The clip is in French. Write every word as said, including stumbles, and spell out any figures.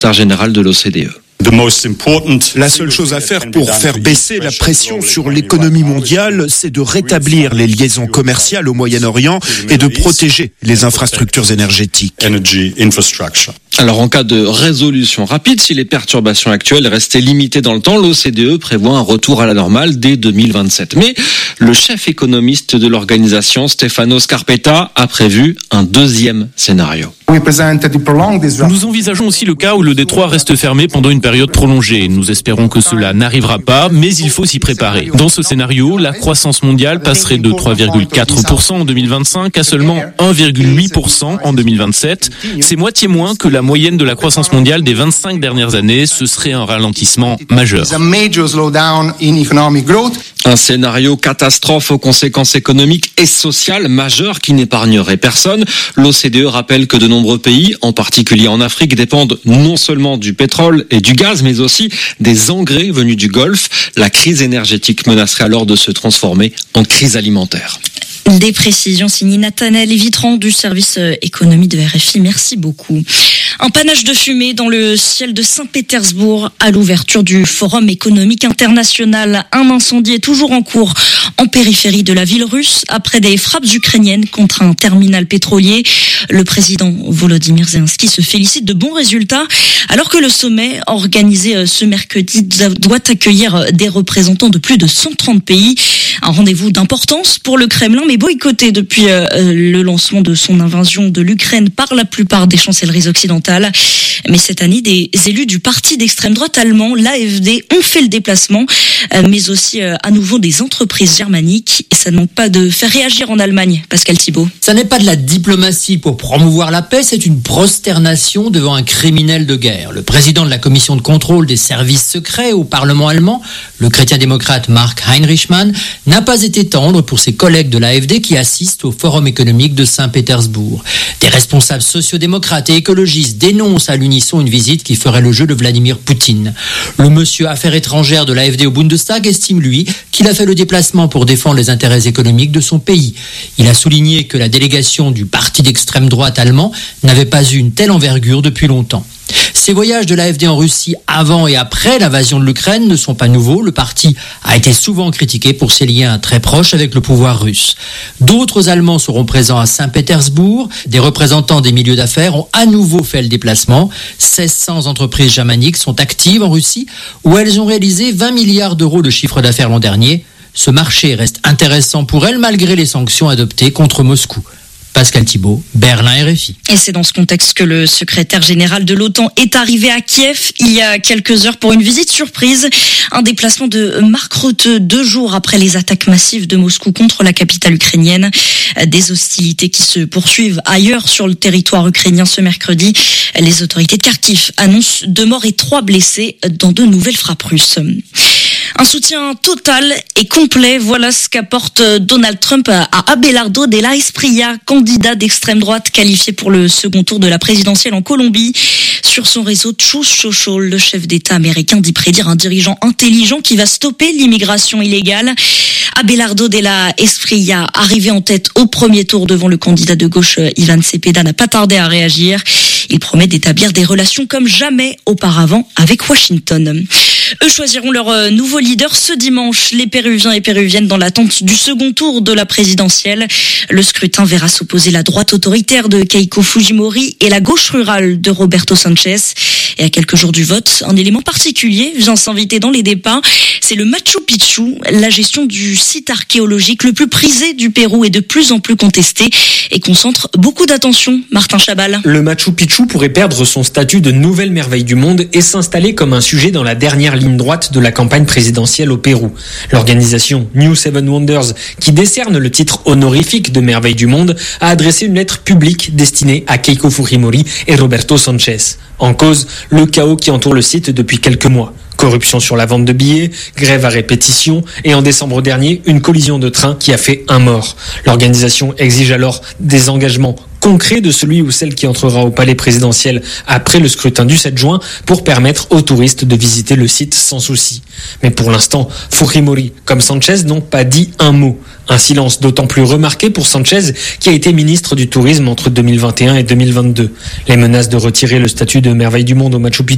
secrétaire général de l'O C D E. La seule chose à faire pour faire baisser la pression sur l'économie mondiale, c'est de rétablir les liaisons commerciales au Moyen-Orient et de protéger les infrastructures énergétiques. Alors en cas de résolution rapide, si les perturbations actuelles restaient limitées dans le temps, l'O C D E prévoit un retour à la normale dès deux mille vingt-sept. Mais le chef économiste de l'organisation, Stefano Scarpetta, a prévu un deuxième scénario. Nous envisageons aussi le cas où le détroit reste fermé pendant une période prolongée. Nous espérons que cela n'arrivera pas, mais il faut s'y préparer. Dans ce scénario, la croissance mondiale passerait de trois virgule quatre pour cent en deux mille vingt-cinq à seulement un virgule huit pour cent en deux mille vingt-sept. C'est moitié moins que la moyenne de la croissance mondiale des vingt-cinq dernières années. Ce serait un ralentissement majeur. Un scénario catastrophe aux conséquences économiques et sociales majeures qui n'épargnerait personne. L'O C D E rappelle que de nombreux pays, en particulier en Afrique, dépendent non seulement du pétrole et du gaz, mais aussi des engrais venus du Golfe. La crise énergétique menacerait alors de se transformer en crise alimentaire. Des précisions signées Nathanaël Vitran du service économie de R F I. Merci beaucoup. Un panache de fumée dans le ciel de Saint-Pétersbourg à l'ouverture du Forum économique international. Un incendie est toujours en cours en périphérie de la ville russe après des frappes ukrainiennes contre un terminal pétrolier. Le président Volodymyr Zelensky se félicite de bons résultats alors que le sommet organisé ce mercredi doit accueillir des représentants de plus de cent trente pays. Un rendez-vous d'importance pour le Kremlin, mais boycotté depuis le lancement de son invasion de l'Ukraine par la plupart des chancelleries occidentales. Mais cette année, des élus du parti d'extrême droite allemand, l'A F D, ont fait le déplacement, mais aussi à nouveau des entreprises germaniques. Et ça ne manque pas de faire réagir en Allemagne. Pascal Thibault. Ça n'est pas de la diplomatie pour promouvoir la paix, c'est une prosternation devant un criminel de guerre. Le président de la commission de contrôle des services secrets au Parlement allemand, le chrétien-démocrate Mark Heinrichmann, n'a pas été tendre pour ses collègues de l'A F D qui assistent au Forum économique de Saint-Pétersbourg. Des responsables sociodémocrates et écologistes dénoncent à l'unisson une visite qui ferait le jeu de Vladimir Poutine. Le monsieur Affaires étrangères de l'A F D au Bundestag estime, lui, qu'il a fait le déplacement pour défendre les intérêts économiques de son pays. Il a souligné que la délégation du parti d'extrême droite allemand n'avait pas eu une telle envergure depuis longtemps. Ces voyages de l'A F D en Russie avant et après l'invasion de l'Ukraine ne sont pas nouveaux. Le parti a été souvent critiqué pour ses liens très proches avec le pouvoir russe. D'autres Allemands seront présents à Saint-Pétersbourg. Des représentants des milieux d'affaires ont à nouveau fait le déplacement. seize cents entreprises germaniques sont actives en Russie où elles ont réalisé vingt milliards d'euros de chiffre d'affaires l'an dernier. Ce marché reste intéressant pour elles malgré les sanctions adoptées contre Moscou. Pascal Thibault, Berlin R F I. Et c'est dans ce contexte que le secrétaire général de l'OTAN est arrivé à Kiev il y a quelques heures pour une visite surprise. Un déplacement de Mark Rutte deux jours après les attaques massives de Moscou contre la capitale ukrainienne. Des hostilités qui se poursuivent ailleurs sur le territoire ukrainien ce mercredi. Les autorités de Kharkiv annoncent deux morts et trois blessés dans de nouvelles frappes russes. Un soutien total et complet, voilà ce qu'apporte Donald Trump à Abelardo Della Espriella, candidat d'extrême droite qualifié pour le second tour de la présidentielle en Colombie. Sur son réseau Truth Social, le chef d'État américain dit prédire un dirigeant intelligent qui va stopper l'immigration illégale. Abelardo Della Espriella, arrivé en tête au premier tour devant le candidat de gauche Ivan Cepeda, n'a pas tardé à réagir. Il promet d'établir des relations comme jamais auparavant avec Washington. Eux choisiront leur nouveau leader ce dimanche. Les Péruviens et Péruviennes dans l'attente du second tour de la présidentielle. Le scrutin verra s'opposer la droite autoritaire de Keiko Fujimori et la gauche rurale de Roberto Sanchez. Et à quelques jours du vote, un élément particulier vient s'inviter dans les débats. C'est le Machu Picchu. La gestion du site archéologique le plus prisé du Pérou est de plus en plus contestée et concentre beaucoup d'attention. Martin Chabal. Le Machu Picchu pourrait perdre son statut de nouvelle merveille du monde et s'installer comme un sujet dans la dernière ligne droite de la campagne présidentielle au Pérou. L'organisation New Seven Wonders, qui décerne le titre honorifique de merveille du monde, a adressé une lettre publique destinée à Keiko Fujimori et Roberto Sanchez. En cause, le chaos qui entoure le site depuis quelques mois. Corruption sur la vente de billets, grève à répétition et en décembre dernier, une collision de train qui a fait un mort. L'organisation exige alors des engagements concret de celui ou celle qui entrera au palais présidentiel après le scrutin du sept juin pour permettre aux touristes de visiter le site sans souci. Mais pour l'instant, Fujimori comme Sanchez n'ont pas dit un mot. Un silence d'autant plus remarqué pour Sanchez qui a été ministre du Tourisme entre deux mille vingt et un et deux mille vingt-deux. Les menaces de retirer le statut de merveille du monde au Machu Picchu